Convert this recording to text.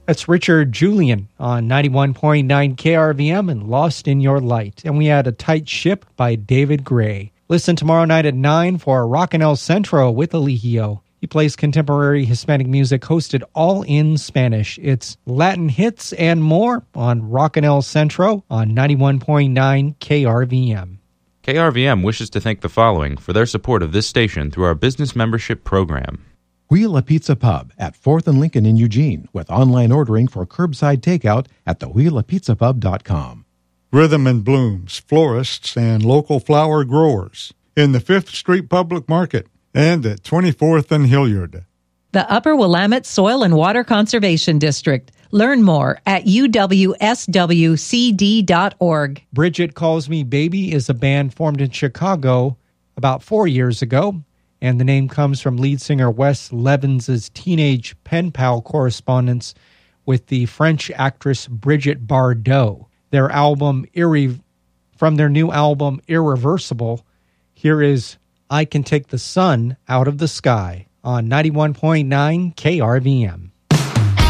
That's Richard Julian on 91.9 KRVM and Lost in Your Light. And we had A Tight Ship by David Gray. Listen tomorrow night at 9 for Rockin' El Centro with Eligio. He plays contemporary Hispanic music hosted all in Spanish. It's Latin hits and more on Rockin' El Centro on 91.9 KRVM. KRVM wishes to thank the following for their support of this station through our business membership program. Wheel a Pizza Pub at 4th and Lincoln in Eugene with online ordering for curbside takeout at thewheelapizzapub.com. Rhythm and Blooms, florists and local flower growers in the 5th Street Public Market and at 24th and Hilliard. The Upper Willamette Soil and Water Conservation District. Learn more at uwswcd.org. Bridget Calls Me Baby is a band formed in Chicago about 4 years ago, and the name comes from lead singer Wes Levins' teenage pen pal correspondence with the French actress Brigitte Bardot. From their new album Irreversible, here is I Can Take the Sun Out of the Sky on 91.9 KRVM.